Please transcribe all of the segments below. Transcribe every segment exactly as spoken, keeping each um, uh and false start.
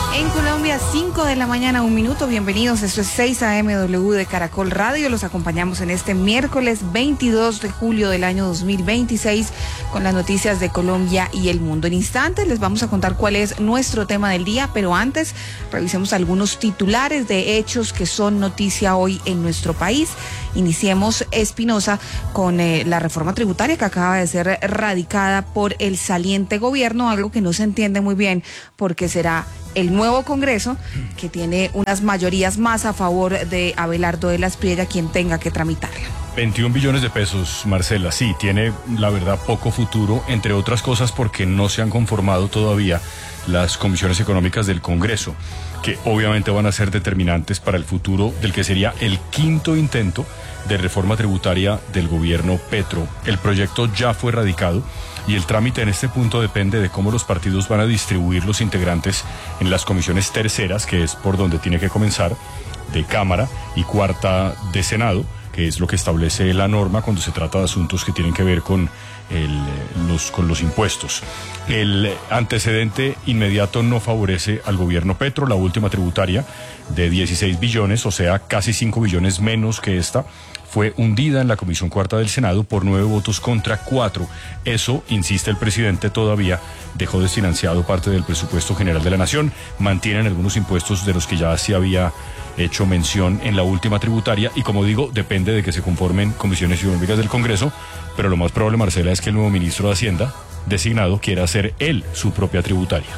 En Colombia, cinco de la mañana, un minuto. Bienvenidos. Esto es seis A M W de Caracol Radio. Los acompañamos en este miércoles veintidós de julio del año dos mil veintiséis con las noticias de Colombia y el mundo. En instantes les vamos a contar cuál es nuestro tema del día, pero antes revisemos algunos titulares de hechos que son noticia hoy en nuestro país. Iniciemos, Espinosa, con eh, la reforma tributaria que acaba de ser radicada por el saliente gobierno, algo que no se entiende muy bien porque será el nuevo Congreso, que tiene unas mayorías más a favor de Abelardo de la Espriella, quien tenga que tramitarla. veintiún billones de pesos, Marcela, sí, tiene la verdad poco futuro, entre otras cosas porque no se han conformado todavía las comisiones económicas del Congreso, que obviamente van a ser determinantes para el futuro del que sería el quinto intento de reforma tributaria del gobierno Petro. El proyecto ya fue radicado y el trámite en este punto depende de cómo los partidos van a distribuir los integrantes en las comisiones terceras, que es por donde tiene que comenzar, de Cámara, y cuarta de Senado, que es lo que establece la norma cuando se trata de asuntos que tienen que ver con, el, los, con los impuestos. El antecedente inmediato no favorece al gobierno Petro. La última tributaria de dieciséis billones, o sea, casi cinco billones menos que esta, fue hundida en la Comisión Cuarta del Senado por nueve votos contra cuatro. Eso, insiste el presidente, todavía dejó desfinanciado parte del presupuesto general de la Nación. Mantienen algunos impuestos de los que ya se había hecho mención en la última tributaria y, como digo, depende de que se conformen comisiones económicas del Congreso, pero lo más probable, Marcela, es que el nuevo ministro de Hacienda designado quiera hacer él su propia tributaria.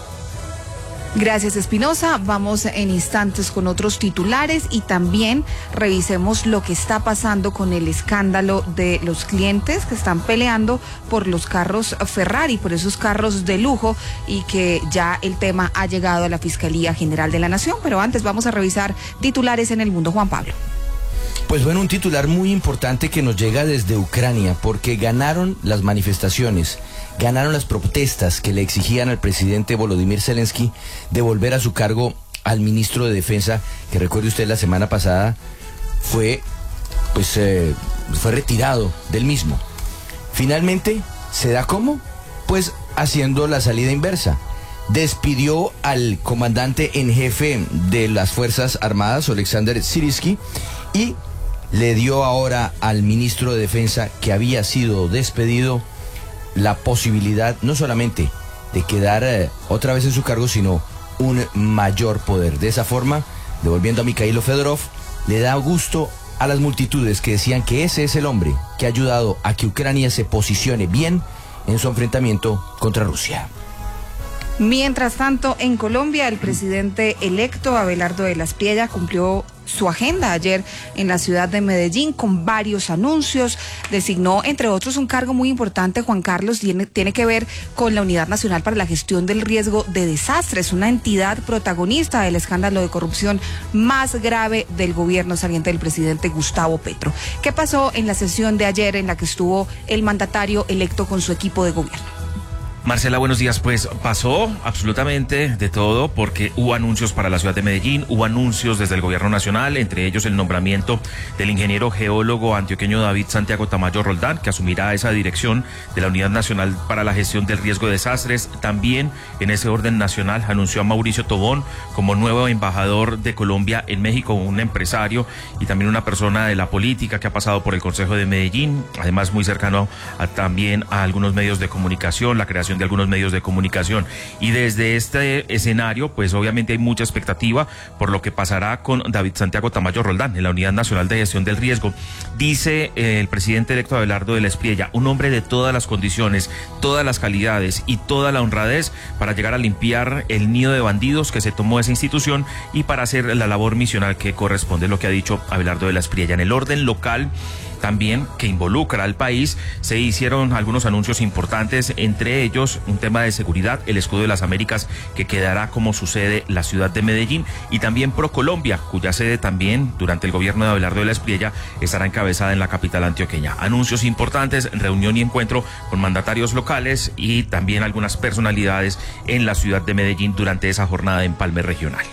Gracias, Espinosa. Vamos en instantes con otros titulares y también revisemos lo que está pasando con el escándalo de los clientes que están peleando por los carros Ferrari, por esos carros de lujo, y que ya el tema ha llegado a la Fiscalía General de la Nación. Pero antes vamos a revisar titulares en el mundo. Juan Pablo. Pues bueno, un titular muy importante que nos llega desde Ucrania, porque ganaron las manifestaciones, ganaron las protestas que le exigían al presidente Volodymyr Zelensky devolver a su cargo al ministro de Defensa, que recuerde usted la semana pasada fue, pues, eh, fue retirado del mismo. Finalmente, ¿se da cómo? Pues haciendo la salida inversa. Despidió al comandante en jefe de las Fuerzas Armadas, Oleksandr Syrskyi, y le dio ahora al ministro de Defensa, que había sido despedido, la posibilidad no solamente de quedar eh, otra vez en su cargo, sino un mayor poder. De esa forma, devolviendo a Mikhailo Fedorov, le da gusto a las multitudes que decían que ese es el hombre que ha ayudado a que Ucrania se posicione bien en su enfrentamiento contra Rusia. Mientras tanto, en Colombia, el presidente electo Abelardo de la Espriella cumplió su agenda ayer en la ciudad de Medellín con varios anuncios. Designó, entre otros, un cargo muy importante, Juan Carlos, tiene, tiene que ver con la Unidad Nacional para la Gestión del Riesgo de Desastres, una entidad protagonista del escándalo de corrupción más grave del gobierno saliente del presidente Gustavo Petro. ¿Qué pasó en la sesión de ayer en la que estuvo el mandatario electo con su equipo de gobierno? Marcela, buenos días. Pues pasó absolutamente de todo, porque hubo anuncios para la ciudad de Medellín, hubo anuncios desde el gobierno nacional, entre ellos el nombramiento del ingeniero geólogo antioqueño David Santiago Tamayo Roldán, que asumirá esa dirección de la Unidad Nacional para la Gestión del Riesgo de Desastres. También en ese orden nacional anunció a Mauricio Tobón como nuevo embajador de Colombia en México, un empresario y también una persona de la política que ha pasado por el Consejo de Medellín, además muy cercano a, también a algunos medios de comunicación, la creación de algunos medios de comunicación. Y desde este escenario, pues obviamente hay mucha expectativa por lo que pasará con David Santiago Tamayo Roldán en la Unidad Nacional de Gestión del Riesgo. Dice eh, el presidente electo Abelardo de la Espriella, un hombre de todas las condiciones, todas las calidades y toda la honradez para llegar a limpiar el nido de bandidos que se tomó esa institución y para hacer la labor misional que corresponde, lo que ha dicho Abelardo de la Espriella. En el orden local, también, que involucra al país, se hicieron algunos anuncios importantes, entre ellos un tema de seguridad, el escudo de las Américas, que quedará como su sede la ciudad de Medellín, y también ProColombia, cuya sede también durante el gobierno de Abelardo de la Espriella estará encabezada en la capital antioqueña. Anuncios importantes, reunión y encuentro con mandatarios locales y también algunas personalidades en la ciudad de Medellín durante esa jornada de empalme regional.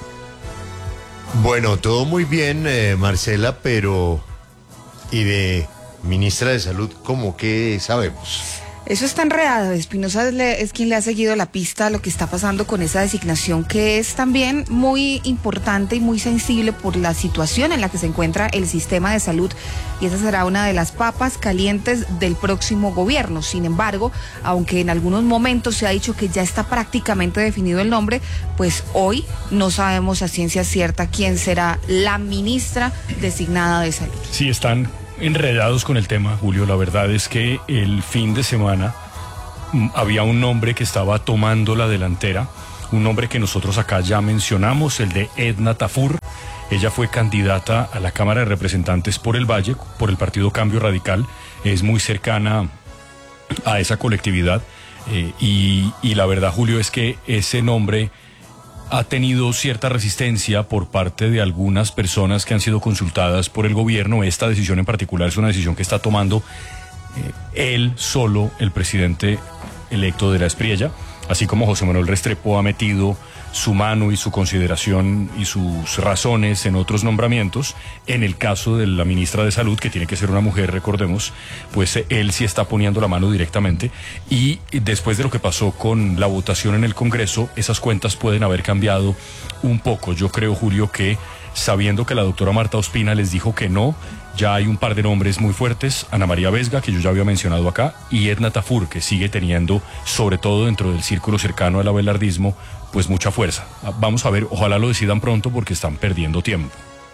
Bueno, todo muy bien, eh, Marcela, pero... ¿y de ministra de Salud, cómo que sabemos? Eso está enredado. Espinosa es, le, es quien le ha seguido la pista a lo que está pasando con esa designación, que es también muy importante y muy sensible por la situación en la que se encuentra el sistema de salud, y esa será una de las papas calientes del próximo gobierno. Sin embargo, aunque en algunos momentos se ha dicho que ya está prácticamente definido el nombre, pues hoy no sabemos a ciencia cierta quién será la ministra designada de salud. Sí, están enredados con el tema, Julio. La verdad es que el fin de semana m, había un nombre que estaba tomando la delantera, un nombre que nosotros acá ya mencionamos, el de Edna Tafur. Ella fue candidata a la Cámara de Representantes por el Valle, por el Partido Cambio Radical, es muy cercana a esa colectividad, eh, y, y la verdad, Julio, es que ese nombre ha tenido cierta resistencia por parte de algunas personas que han sido consultadas por el gobierno. Esta decisión en particular es una decisión que está tomando eh, él solo, el presidente electo de la Espriella, así como José Manuel Restrepo ha metido su mano y su consideración y sus razones en otros nombramientos. En el caso de la ministra de Salud, que tiene que ser una mujer, recordemos, pues él sí está poniendo la mano directamente, y después de lo que pasó con la votación en el Congreso, esas cuentas pueden haber cambiado un poco. Yo creo, Julio, que sabiendo que la doctora Marta Ospina les dijo que no, ya hay un par de nombres muy fuertes: Ana María Vesga, que yo ya había mencionado acá, y Edna Tafur, que sigue teniendo, sobre todo dentro del círculo cercano al abelardismo, pues mucha fuerza. Vamos a ver, ojalá lo decidan pronto porque están perdiendo tiempo.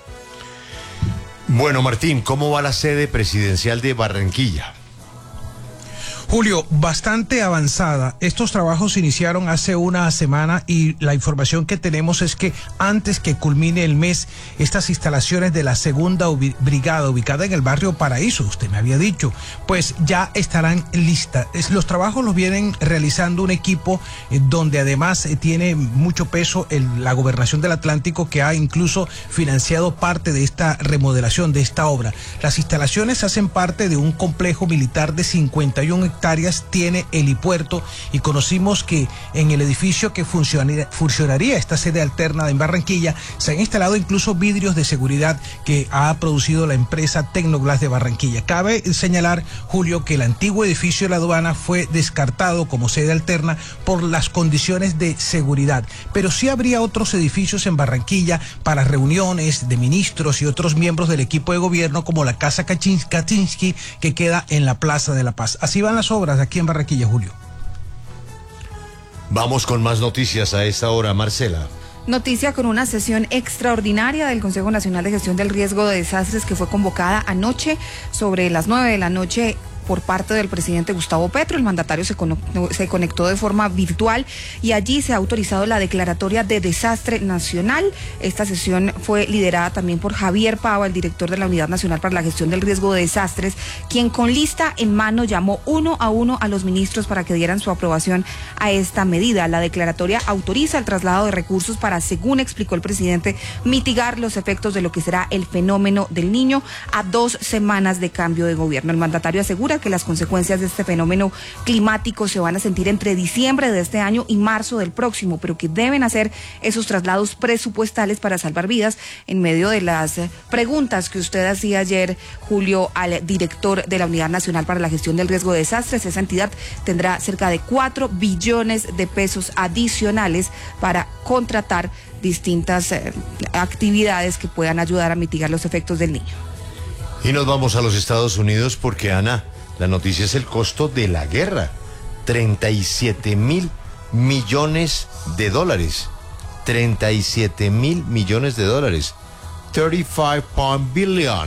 Bueno, Martín, ¿cómo va la sede presidencial de Barranquilla? Julio, bastante avanzada. Estos trabajos se iniciaron hace una semana y la información que tenemos es que antes que culmine el mes, estas instalaciones de la segunda brigada ubicada en el barrio Paraíso, usted me había dicho, pues ya estarán listas. Los trabajos los vienen realizando un equipo eh, donde además eh, tiene mucho peso el, la Gobernación del Atlántico, que ha incluso financiado parte de esta remodelación, de esta obra. Las instalaciones hacen parte de un complejo militar de cincuenta y una hectáreas, tiene helipuerto, y conocimos que en el edificio que funcionaría, funcionaría esta sede alterna en Barranquilla se han instalado incluso vidrios de seguridad que ha producido la empresa Tecnoglass de Barranquilla. Cabe señalar, Julio, que el antiguo edificio de la aduana fue descartado como sede alterna por las condiciones de seguridad, pero sí habría otros edificios en Barranquilla para reuniones de ministros y otros miembros del equipo de gobierno, como la Casa Kaczynski, que queda en la Plaza de la Paz. Así van las obras aquí en Barranquilla, Julio. Vamos con más noticias a esta hora, Marcela. Noticia con una sesión extraordinaria del Consejo Nacional de Gestión del Riesgo de Desastres que fue convocada anoche sobre las nueve de la noche por parte del presidente Gustavo Petro. El mandatario se conectó, se conectó de forma virtual y allí se ha autorizado la declaratoria de desastre nacional. Esta sesión fue liderada también por Javier Pava, el director de la Unidad Nacional para la Gestión del Riesgo de Desastres, quien con lista en mano llamó uno a uno a los ministros para que dieran su aprobación a esta medida. La declaratoria autoriza el traslado de recursos para, según explicó el presidente, mitigar los efectos de lo que será el fenómeno del Niño a dos semanas de cambio de gobierno. El mandatario asegura que las consecuencias de este fenómeno climático se van a sentir entre diciembre de este año y marzo del próximo, pero que deben hacer esos traslados presupuestales para salvar vidas, en medio de las preguntas que usted hacía ayer, Julio, al director de la Unidad Nacional para la Gestión del Riesgo de Desastres. Esa entidad tendrá cerca de cuatro billones de pesos adicionales para contratar distintas eh, actividades que puedan ayudar a mitigar los efectos del Niño. Y nos vamos a los Estados Unidos porque, Ana, la noticia es el costo de la guerra. treinta y siete mil millones de dólares. treinta y siete mil millones de dólares. treinta y cinco billion.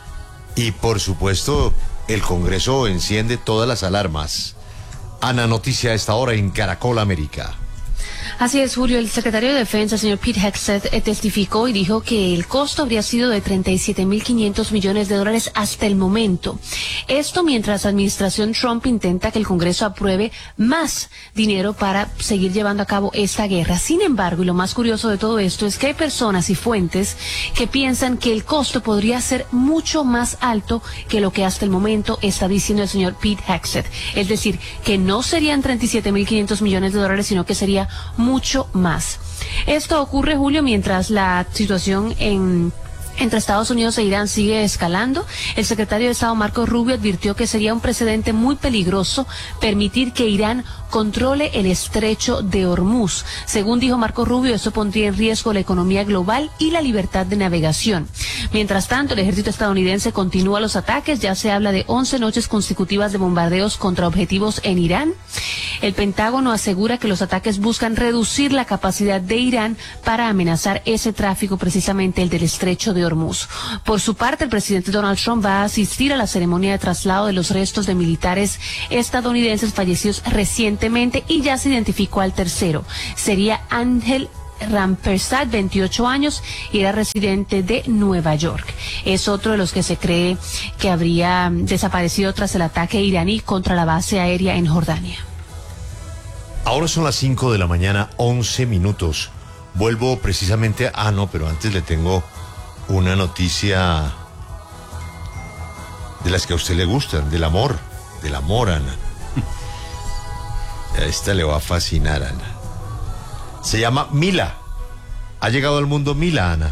Y por supuesto, el Congreso enciende todas las alarmas. Ana, noticia a esta hora en Caracol América. Así es, Julio. El secretario de Defensa, señor Pete Hegseth, eh, testificó y dijo que el costo habría sido de treinta y siete mil quinientos millones de dólares hasta el momento. Esto mientras la administración Trump intenta que el Congreso apruebe más dinero para seguir llevando a cabo esta guerra. Sin embargo, y lo más curioso de todo esto es que hay personas y fuentes que piensan que el costo podría ser mucho más alto que lo que hasta el momento está diciendo el señor Pete Hegseth. Es decir, que no serían treinta y siete mil quinientos millones de dólares, sino que sería mucho más. Esto ocurre, Julio, mientras la situación en entre Estados Unidos e Irán sigue escalando. El secretario de Estado Marco Rubio advirtió que sería un precedente muy peligroso permitir que Irán controle el estrecho de Hormuz. Según dijo Marco Rubio, eso pondría en riesgo la economía global y la libertad de navegación. Mientras tanto, el ejército estadounidense continúa los ataques. Ya se habla de once noches consecutivas de bombardeos contra objetivos en Irán. El Pentágono asegura que los ataques buscan reducir la capacidad de Irán para amenazar ese tráfico, precisamente el del estrecho de Hormuz. Por su parte, el presidente Donald Trump va a asistir a la ceremonia de traslado de los restos de militares estadounidenses fallecidos recientemente y ya se identificó al tercero. Sería Ángel Rampersad, veintiocho años, y era residente de Nueva York. Es otro de los que se cree que habría desaparecido tras el ataque iraní contra la base aérea en Jordania. Ahora son las cinco de la mañana, once minutos. Vuelvo precisamente, ah no, pero antes le tengo una noticia de las que a usted le gustan, del amor, del amor, Ana. A esta le va a fascinar, Ana. Se llama Mila. Ha llegado al mundo Mila, Ana.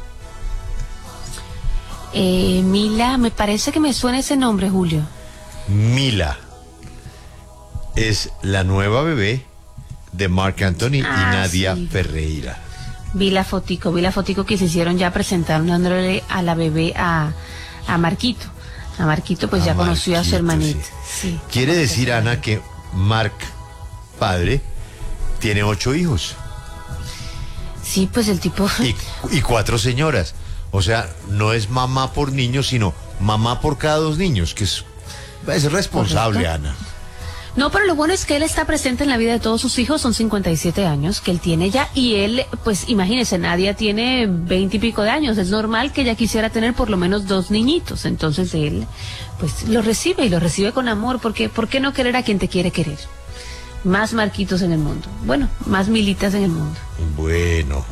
Eh, Mila, me parece que me suena ese nombre, Julio. Mila es la nueva bebé de Marc Anthony Ah, y Nadia sí. Ferreira. Vi la fotico, vi la fotico que se hicieron ya presentándole a la bebé a, a Marquito. A Marquito pues A ya conoció a su Marquito, hermanita. sí. Sí. Quiere decir, Ana, que Marc, padre, tiene ocho hijos Sí, pues el tipo... y, y cuatro señoras. O sea, no es mamá por niños, sino mamá por cada dos niños, que es, es responsable, Correcto. Ana. No, pero lo bueno es que él está presente en la vida de todos sus hijos, son cincuenta y siete años que él tiene ya, y él, pues imagínese, Nadia tiene veinte y pico de años, es normal que ella quisiera tener por lo menos dos niñitos, entonces él, pues lo recibe y lo recibe con amor, porque ¿por qué no querer a quien te quiere querer? Más Marquitos en el mundo, bueno, más Militas en el mundo. Bueno,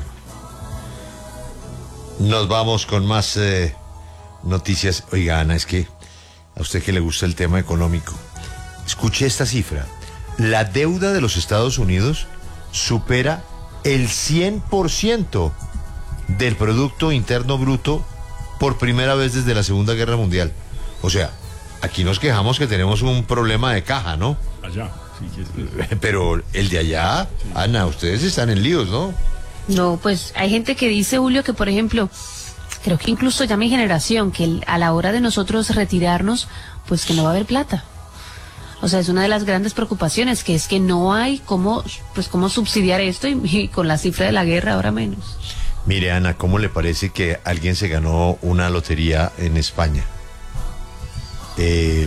nos vamos con más eh, noticias. Oiga, Ana, es que a usted que le gusta el tema económico, escuche esta cifra. La deuda de los Estados Unidos supera el cien por ciento del Producto Interno Bruto por primera vez desde la Segunda Guerra Mundial. O sea, aquí nos quejamos que tenemos un problema de caja, ¿no? Allá. Sí, que es- Pero el de allá, Ana, ustedes están en líos, ¿no? No, pues hay gente que dice, Julio, que por ejemplo, creo que incluso ya mi generación, que el- a la hora de nosotros retirarnos, pues que no va a haber plata. O sea, es una de las grandes preocupaciones, que es que no hay cómo, pues cómo subsidiar esto y, y con la cifra de la guerra ahora menos. Mire, Ana, ¿cómo le parece que alguien se ganó una lotería en España? Eh,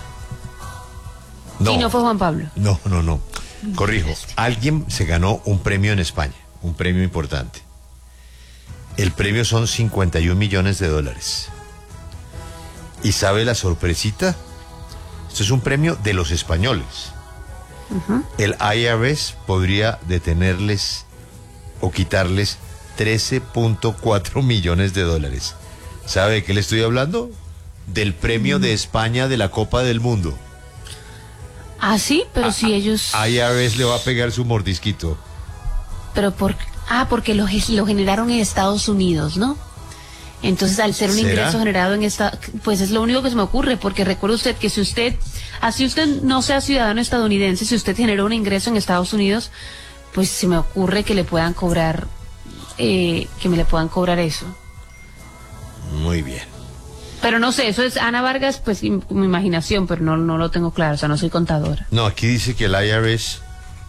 no, Sí, no fue Juan Pablo. no, no, no. Corrijo. Alguien se ganó un premio en España, un premio importante. El premio son cincuenta y un millones de dólares. ¿Y sabe la sorpresita? Esto es un premio de los españoles. El I R S podría detenerles o quitarles trece punto cuatro millones de dólares. ¿Sabe de qué le estoy hablando? Del premio de España de la Copa del Mundo. Ah, sí, pero si ellos... I R S le va a pegar su mordisquito. Pero por... Ah, porque lo, ge- lo generaron en Estados Unidos, ¿no? Entonces, al ser un ¿Será? ingreso generado en esta... Pues es lo único que se me ocurre, porque recuerde usted que si usted... Así usted no sea ciudadano estadounidense, si usted generó un ingreso en Estados Unidos, pues se me ocurre que le puedan cobrar... Eh, que me le puedan cobrar eso. Muy bien. Pero no sé, eso es Ana Vargas, pues im- mi imaginación, pero no, no lo tengo claro, o sea, no soy contadora. No, aquí dice que el I R S...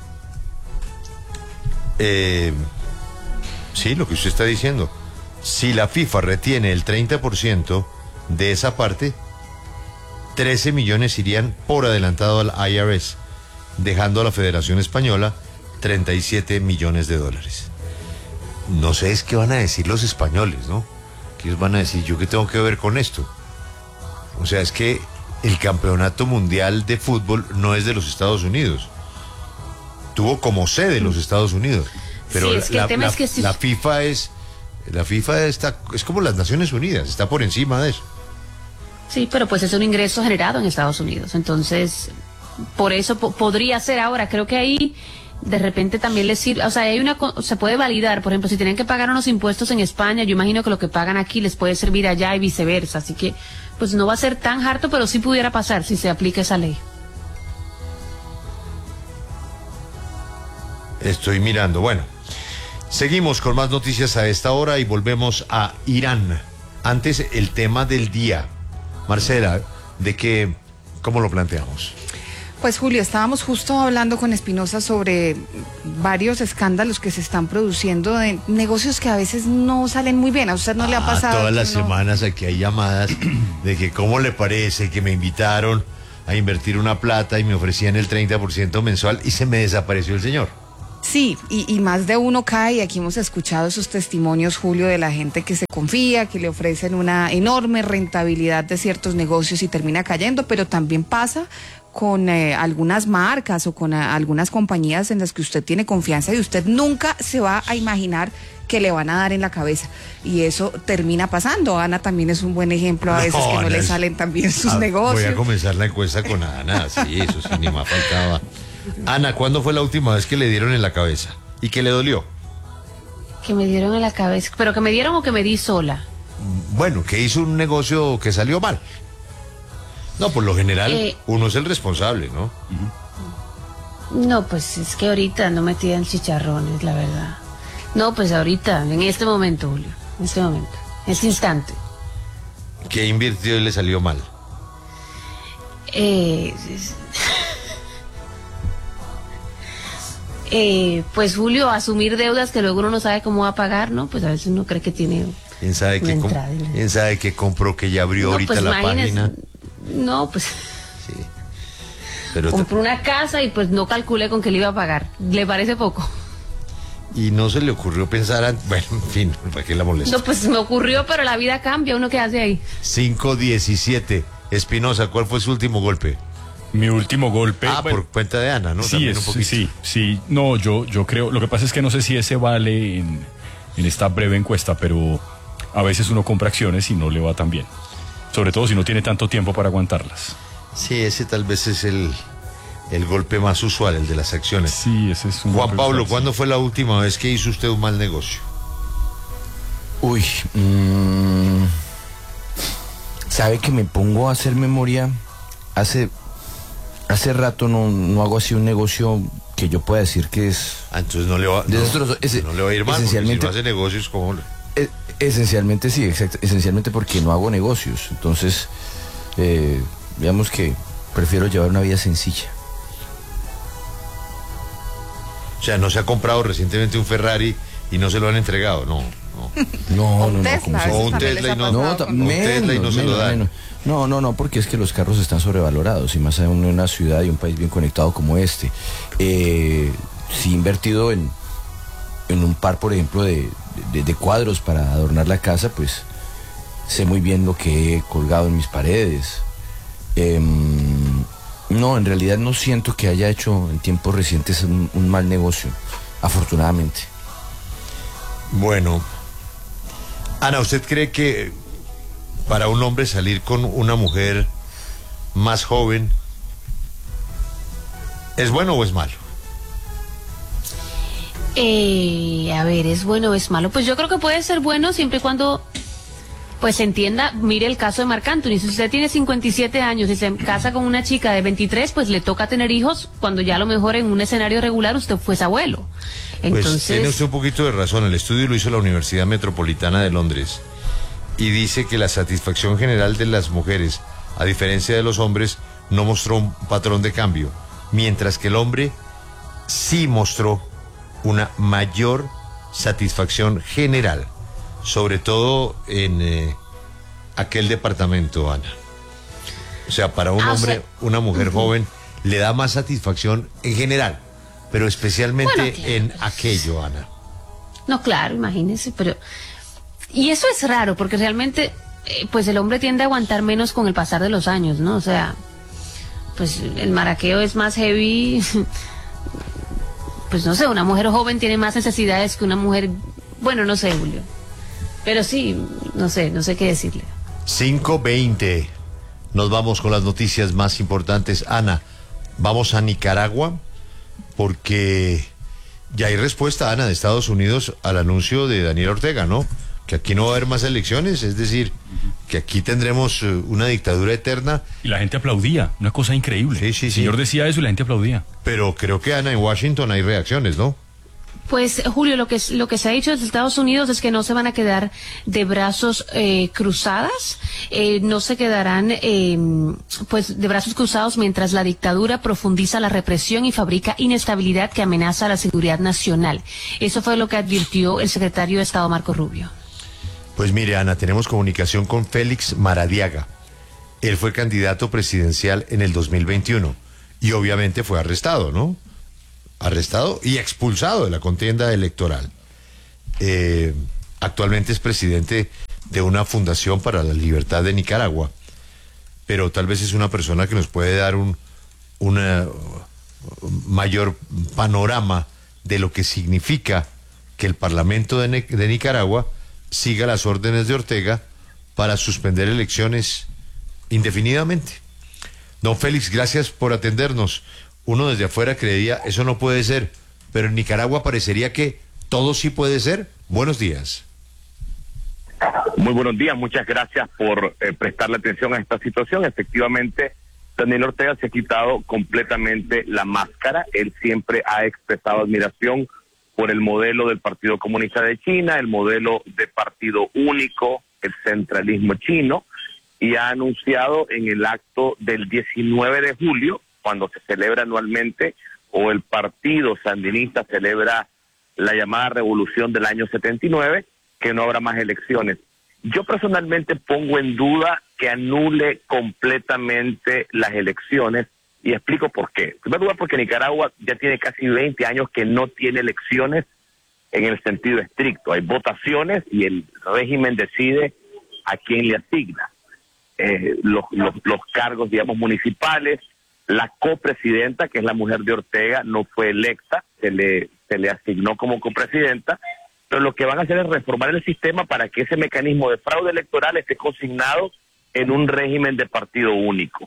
Eh, sí, lo que usted está diciendo. Si la FIFA retiene el treinta por ciento de esa parte, trece millones irían por adelantado al I R S, dejando a la Federación Española treinta y siete millones de dólares. No sé es qué van a decir los españoles, ¿no? ¿Qué ellos van a decir? ¿Yo qué tengo que ver con esto? O sea, es que el campeonato mundial de fútbol no es de los Estados Unidos. Tuvo como sede los Estados Unidos. Pero Sí, es que el la, tema la- es que si- la FIFA es... La FIFA está, es como las Naciones Unidas, está por encima de eso. Sí, pero pues es un ingreso generado en Estados Unidos, entonces por eso po- podría ser ahora. Creo que ahí de repente también les sirve, o sea, hay una, se puede validar, por ejemplo, si tienen que pagar unos impuestos en España, yo imagino que lo que pagan aquí les puede servir allá y viceversa, así que pues no va a ser tan harto, pero sí pudiera pasar si se aplica esa ley. Estoy mirando, bueno, seguimos con más noticias a esta hora y volvemos a Irán. Antes, el tema del día. Marcela, ¿de qué, cómo lo planteamos? Pues Julio, estábamos justo hablando con Espinosa sobre varios escándalos que se están produciendo de negocios que a veces no salen muy bien. ¿A usted no ah, le ha pasado? Todas las no... semanas aquí hay llamadas de que cómo le parece que me invitaron a invertir una plata y me ofrecían el treinta por ciento mensual y se me desapareció el señor. Sí, y, y más de uno cae, y aquí hemos escuchado esos testimonios, Julio, de la gente que se confía, que le ofrecen una enorme rentabilidad de ciertos negocios y termina cayendo, pero también pasa con eh, algunas marcas o con a, algunas compañías en las que usted tiene confianza y usted nunca se va a imaginar que le van a dar en la cabeza, y eso termina pasando. Ana también es un buen ejemplo, a veces no, que no Ana le es... salen tan bien sus ah, negocios. Voy a comenzar la encuesta con Ana, sí, eso sí, ni más faltaba. Ana, ¿cuándo fue la última vez que le dieron en la cabeza? ¿Y que le dolió? Que me dieron en la cabeza, pero que me dieron o que me di sola. Bueno, que hizo un negocio que salió mal. No, por lo general, eh, uno es el responsable, ¿no? Uh-huh. No, pues es que ahorita no me tiran chicharrones, la verdad. No, pues ahorita, en este momento, Julio, en este momento, en este instante. ¿Qué invirtió y le salió mal? Eh... Eh, pues Julio, asumir deudas que luego uno no sabe cómo va a pagar, ¿no? Pues a veces uno cree que tiene ¿Quién sabe que entrada, com- ¿Quién sabe que compró, que ya abrió no, ahorita pues la página? No, pues sí. Pero compró t- una casa y pues no calculé con que le iba a pagar. ¿Le parece poco? Y no se le ocurrió pensar, a... bueno, en fin, ¿para qué la molesta? No, pues me ocurrió, pero la vida cambia, ¿uno qué hace ahí? cinco diecisiete. Espinosa, ¿cuál fue su último golpe? Mi último golpe. Ah, bueno, por cuenta de Ana, ¿no? Sí, es, un sí, sí. No, yo, yo creo. Lo que pasa es que no sé si ese vale en, en esta breve encuesta, pero a veces uno compra acciones y no le va tan bien. Sobre todo si no tiene tanto tiempo para aguantarlas. Sí, ese tal vez es el, el golpe más usual, el de las acciones. Sí, ese es un Juan golpe Pablo, usual, ¿cuándo sí. fue la última vez que hizo usted un mal negocio? Uy, mmm, ¿sabe que me pongo a hacer memoria? Hace... Hace rato no, no hago así un negocio que yo pueda decir que es... Ah, entonces no le va, no, ese, no le va a ir mal, esencialmente, porque si no hace negocios, ¿cómo le... es, esencialmente sí, exacto, esencialmente porque no hago negocios. Entonces, eh, digamos que prefiero llevar una vida sencilla. O sea, no se ha comprado recientemente un Ferrari y no se lo han entregado, no. No, no, un no, Tesla, no, o un Tesla y no, no, no, menos, un Tesla y no se lo dan. Menos. No, no, no, porque es que los carros están sobrevalorados y más aún en una ciudad y un país bien conectado como este. Eh, sí he invertido en, en un par, por ejemplo, de, de, de cuadros para adornar la casa, pues sé muy bien lo que he colgado en mis paredes. Eh, no, en realidad no siento que haya hecho en tiempos recientes un, un mal negocio, afortunadamente. Bueno, Ana, ¿usted cree que para un hombre salir con una mujer más joven es bueno o es malo? Eh, a ver, ¿es bueno o es malo? Pues yo creo que puede ser bueno siempre y cuando pues se entienda. Mire el caso de Marc Anthony. Si usted tiene cincuenta y siete años y se casa con una chica de veintitrés, pues le toca tener hijos cuando ya a lo mejor en un escenario regular usted fuese abuelo. Entonces... Pues tiene usted un poquito de razón. El estudio lo hizo la Universidad Metropolitana de Londres y dice que la satisfacción general de las mujeres, a diferencia de los hombres, no mostró un patrón de cambio, mientras que el hombre sí mostró una mayor satisfacción general, sobre todo en eh, aquel departamento, Ana. O sea, para un ah, hombre, o sea, una mujer uh-huh. joven le da más satisfacción en general, pero especialmente bueno, claro. en aquello, Ana. No, claro, imagínese, pero... Y eso es raro, porque realmente, eh, pues el hombre tiende a aguantar menos con el pasar de los años, ¿no? O sea, pues el maraqueo es más heavy... Pues no sé, una mujer joven tiene más necesidades que una mujer... Bueno, no sé, Julio. Pero sí, no sé, no sé qué decirle. cinco veinte. Nos vamos con las noticias más importantes. Ana, vamos a Nicaragua porque Ya hay respuesta, Ana, de Estados Unidos al anuncio de Daniel Ortega, ¿no? Que aquí no va a haber más elecciones, es decir, que aquí tendremos uh, una dictadura eterna. Y la gente aplaudía, una cosa increíble. Sí, sí, El sí. señor decía eso y la gente aplaudía. Pero creo que, Ana, en Washington hay reacciones, ¿no? Pues, Julio, lo que, lo que se ha dicho desde Estados Unidos es que no se van a quedar de brazos eh, cruzadas, eh, no se quedarán eh, pues de brazos cruzados mientras la dictadura profundiza la represión y fabrica inestabilidad que amenaza la seguridad nacional. Eso fue lo que advirtió el secretario de Estado, Marco Rubio. Pues mire, Ana, tenemos comunicación con Félix Maradiaga. Él fue candidato presidencial en el dos mil veintiuno y obviamente fue arrestado, ¿no? Arrestado y expulsado de la contienda electoral. Eh, actualmente es presidente de una fundación para la libertad de Nicaragua, pero tal vez es una persona que nos puede dar un una mayor panorama de lo que significa que el Parlamento de, de Nicaragua siga las órdenes de Ortega para suspender elecciones indefinidamente. Don Félix, gracias por atendernos. Uno desde afuera creería, eso no puede ser, pero en Nicaragua parecería que todo sí puede ser. Buenos días. Muy buenos días, muchas gracias por eh, prestarle atención a esta situación. Efectivamente, Daniel Ortega se ha quitado completamente la máscara. Él siempre ha expresado admiración por el modelo del Partido Comunista de China, el modelo de partido único, el centralismo chino, y ha anunciado en el acto del diecinueve de julio, cuando se celebra anualmente, o el partido sandinista celebra la llamada revolución del año setenta y nueve, que no habrá más elecciones. Yo personalmente pongo en duda que anule completamente las elecciones, y explico por qué. En primer lugar, porque Nicaragua ya tiene casi veinte años que no tiene elecciones en el sentido estricto. Hay votaciones y el régimen decide a quién le asigna eh, los, los, los cargos, digamos, municipales. La copresidenta, que es la mujer de Ortega, no fue electa, se le, se le asignó como copresidenta, pero lo que van a hacer es reformar el sistema para que ese mecanismo de fraude electoral esté consignado en un régimen de partido único.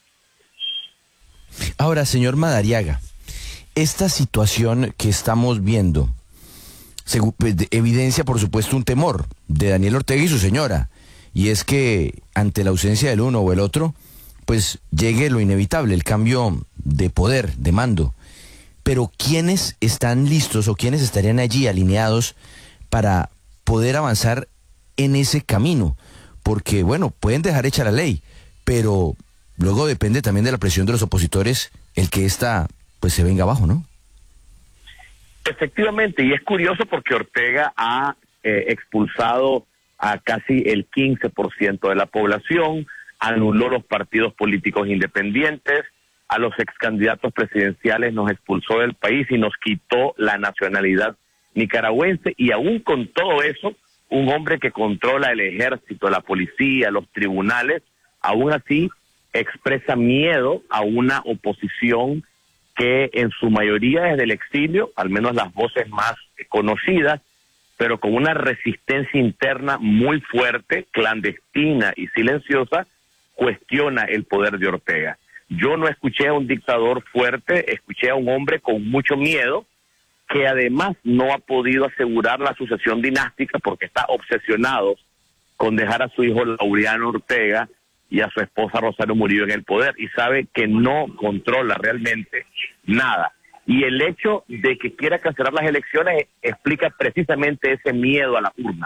Ahora, señor Madariaga, esta situación que estamos viendo evidencia, por supuesto, un temor de Daniel Ortega y su señora, y es que ante la ausencia del uno o el otro, pues llegue lo inevitable, el cambio de poder, de mando. Pero ¿quiénes están listos o quiénes estarían allí alineados para poder avanzar en ese camino? Porque, bueno, pueden dejar hecha la ley, pero luego depende también de la presión de los opositores el que esta pues se venga abajo, ¿no? Efectivamente, y es curioso porque Ortega ha eh, expulsado a casi el quince por ciento de la población, anuló los partidos políticos independientes, a los ex candidatos presidenciales nos expulsó del país y nos quitó la nacionalidad nicaragüense, y aún con todo eso, un hombre que controla el ejército, la policía, los tribunales, aún así expresa miedo a una oposición que en su mayoría desde el exilio, al menos las voces más conocidas, pero con una resistencia interna muy fuerte, clandestina y silenciosa, cuestiona el poder de Ortega. Yo no escuché a un dictador fuerte, escuché a un hombre con mucho miedo, que además no ha podido asegurar la sucesión dinástica porque está obsesionado con dejar a su hijo Laureano Ortega y a su esposa Rosario Murillo en el poder, y sabe que no controla realmente nada. Y el hecho de que quiera cancelar las elecciones explica precisamente ese miedo a las urnas.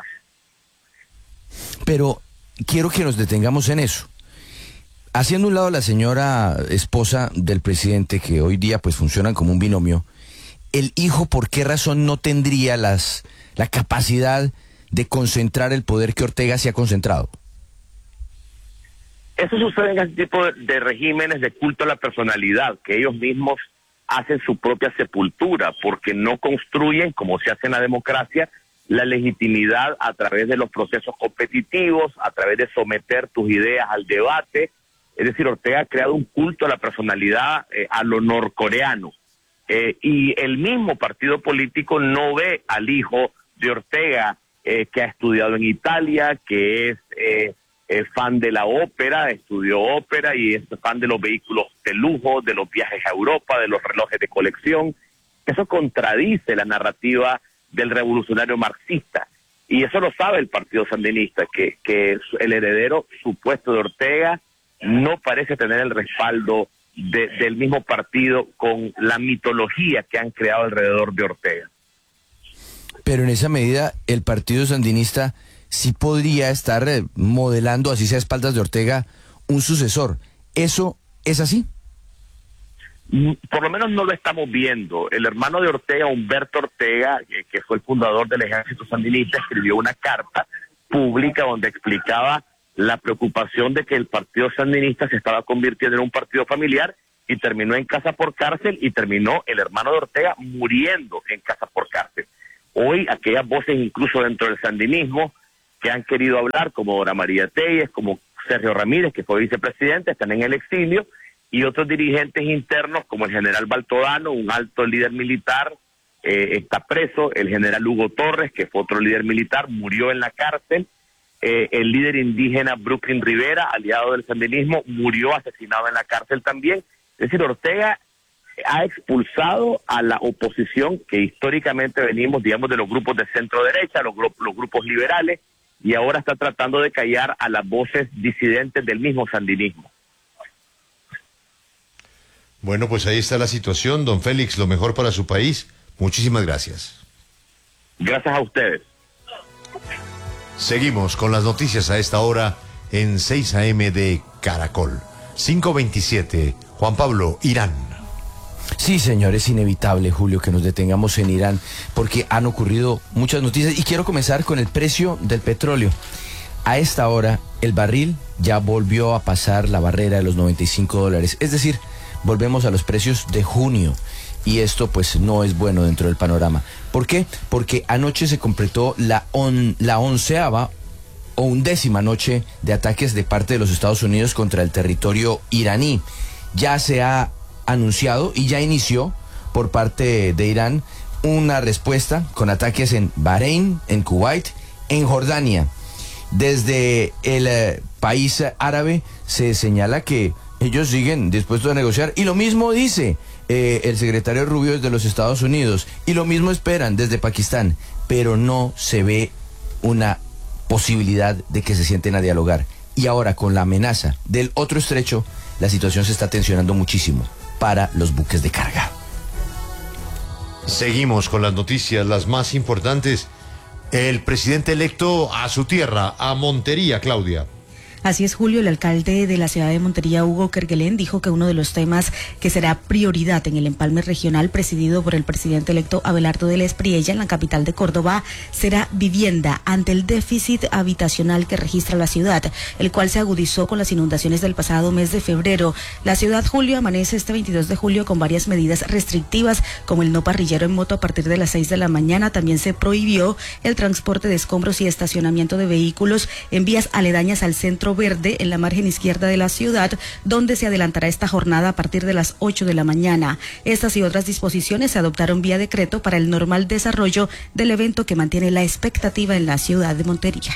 Pero quiero que nos detengamos en eso. Haciendo un lado la señora esposa del presidente, que hoy día pues funcionan como un binomio, el hijo, ¿por qué razón no tendría las la capacidad de concentrar el poder que Ortega se ha concentrado? Eso sucede en este tipo de, de regímenes de culto a la personalidad, que ellos mismos hacen su propia sepultura, porque no construyen, como se hace en la democracia, la legitimidad a través de los procesos competitivos, a través de someter tus ideas al debate. Es decir, Ortega ha creado un culto a la personalidad eh, a lo norcoreano. Eh, y el mismo partido político no ve al hijo de Ortega, eh, que ha estudiado en Italia, que es eh, eh, fan de la ópera, estudió ópera y es fan de los vehículos de lujo, de los viajes a Europa, de los relojes de colección, Eso contradice la narrativa del revolucionario marxista. Y eso lo sabe el Partido Sandinista, que, que el heredero supuesto de Ortega no parece tener el respaldo de, del mismo partido con la mitología que han creado alrededor de Ortega. Pero en esa medida, el Partido Sandinista sí podría estar eh, modelando, así sea a espaldas de Ortega, un sucesor. ¿Eso es así? Por lo menos no lo estamos viendo. El hermano de Ortega, Humberto Ortega, que, que fue el fundador del Ejército Sandinista, escribió una carta pública donde explicaba la preocupación de que el Partido Sandinista se estaba convirtiendo en un partido familiar y terminó en casa por cárcel y terminó el hermano de Ortega muriendo en casa por cárcel. Hoy aquellas voces incluso dentro del sandinismo que han querido hablar, como Dora María Telles, como Sergio Ramírez, que fue vicepresidente, están en el exilio, y otros dirigentes internos como el general Baltodano, un alto líder militar, eh, está preso, el general Hugo Torres, que fue otro líder militar, murió en la cárcel, eh, el líder indígena Brooklyn Rivera, aliado del sandinismo, murió asesinado en la cárcel también. Es decir, Ortega ha expulsado a la oposición que históricamente venimos, digamos, de los grupos de centro derecha, los, gru los grupos liberales, y ahora está tratando de callar a las voces disidentes del mismo sandinismo. Bueno, pues ahí está la situación, don Félix, lo mejor para su país. Muchísimas gracias. Gracias a ustedes. Seguimos con las noticias a esta hora en seis a eme de Caracol. cinco veintisiete, Juan Pablo, Irán. Sí, señor, es inevitable, Julio, que nos detengamos en Irán, porque han ocurrido muchas noticias y quiero comenzar con el precio del petróleo. A esta hora, el barril ya volvió a pasar la barrera de los noventa y cinco dólares, es decir, volvemos a los precios de junio y esto pues no es bueno dentro del panorama. ¿Por qué? Porque anoche se completó la, on, la onceava o undécima noche de ataques de parte de los Estados Unidos contra el territorio iraní. Ya se ha anunciado y ya inició por parte de Irán una respuesta con ataques en Bahrein, en Kuwait, en Jordania. Desde el eh, país árabe se señala que ellos siguen dispuestos a negociar y lo mismo dice eh, el secretario Rubio de los Estados Unidos y lo mismo esperan desde Pakistán, pero no se ve una posibilidad de que se sienten a dialogar. Y ahora con la amenaza del otro estrecho, la situación se está tensionando muchísimo para los buques de carga. Seguimos con las noticias, las más importantes. El presidente electo a su tierra, a Montería, Claudia. Así es, Julio. El alcalde de la ciudad de Montería, Hugo Kerguelen, dijo que uno de los temas que será prioridad en el empalme regional presidido por el presidente electo Abelardo del Espriella en la capital de Córdoba será vivienda ante el déficit habitacional que registra la ciudad, el cual se agudizó con las inundaciones del pasado mes de febrero. La ciudad, Julio, amanece este veintidós de julio con varias medidas restrictivas, como el no parrillero en moto a partir de las seis de la mañana. También se prohibió el transporte de escombros y estacionamiento de vehículos en vías aledañas al centro verde en la margen izquierda de la ciudad, donde se adelantará esta jornada a partir de las ocho de la mañana. Estas y otras disposiciones se adoptaron vía decreto para el normal desarrollo del evento que mantiene la expectativa en la ciudad de Montería.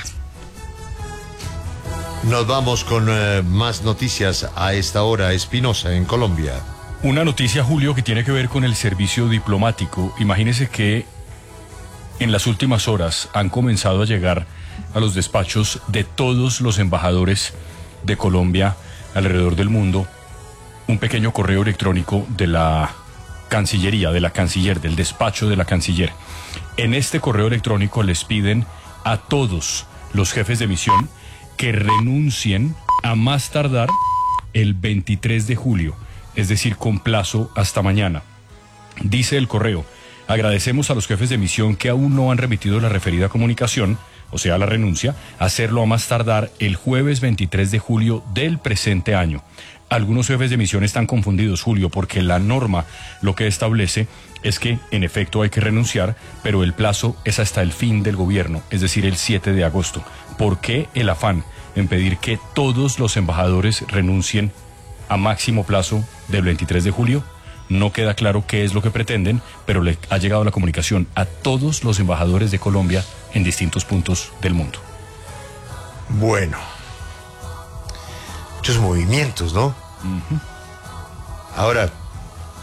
Nos vamos con uh, más noticias a esta hora. Espinosa, en Colombia. Una noticia, Julio, que tiene que ver con el servicio diplomático. Imagínese que en las últimas horas han comenzado a llegar a los despachos de todos los embajadores de Colombia alrededor del mundo un pequeño correo electrónico de la Cancillería, de la Canciller, del despacho de la Canciller. En este correo electrónico les piden a todos los jefes de misión que renuncien a más tardar el veintitrés de julio, es decir, con plazo hasta mañana. Dice el correo: agradecemos a los jefes de misión que aún no han remitido la referida comunicación, o sea, la renuncia, hacerlo a más tardar el jueves veintitrés de julio del presente año. Algunos jefes de misión están confundidos, Julio, porque la norma lo que establece es que en efecto hay que renunciar, pero el plazo es hasta el fin del gobierno, es decir, el siete de agosto. ¿Por qué el afán en pedir que todos los embajadores renuncien a máximo plazo del veintitrés de julio? No queda claro qué es lo que pretenden, pero le ha llegado la comunicación a todos los embajadores de Colombia en distintos puntos del mundo. Bueno, muchos movimientos, ¿no? Uh-huh. Ahora,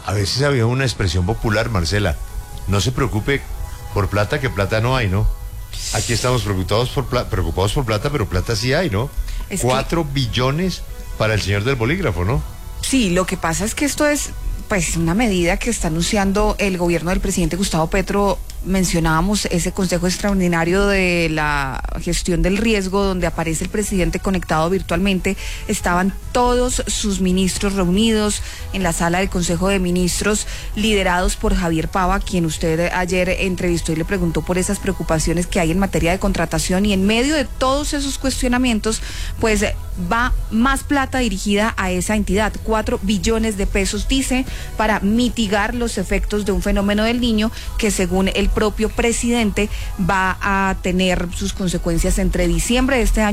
A veces había una expresión popular, Marcela, no se preocupe por plata, que plata no hay, ¿no? Aquí estamos preocupados por, pla- preocupados por plata, pero plata sí hay, ¿no? Es Cuatro que... billones para el señor del bolígrafo, ¿no? Sí, lo que pasa es que esto es pues una medida que está anunciando el gobierno del presidente Gustavo Petro. Mencionábamos ese consejo extraordinario de la gestión del riesgo, donde aparece el presidente conectado virtualmente. Estaban todos sus ministros reunidos en la sala del Consejo de Ministros, liderados por Javier Pava, quien usted ayer entrevistó y le preguntó por esas preocupaciones que hay en materia de contratación. Y en medio de todos esos cuestionamientos, pues va más plata dirigida a esa entidad, cuatro billones de pesos, dice, para mitigar los efectos de un fenómeno del Niño que, según el propio presidente, va a tener sus consecuencias entre diciembre de este año